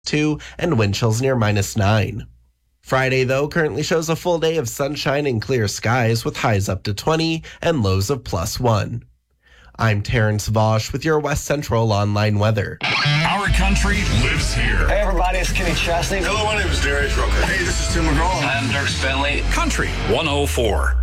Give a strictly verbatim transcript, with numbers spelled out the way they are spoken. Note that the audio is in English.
two, and wind chills near minus nine. Friday, though, currently shows a full day of sunshine and clear skies with highs up to twenty and lows of plus one. I'm Terrence Vosch with your West Central online weather. Our country lives here. Hey, everybody, it's Kenny Chesney. Hello, my name is Darius Rucker. Hey, this is Tim McGraw. I'm Dirk Bentley. Country one oh four.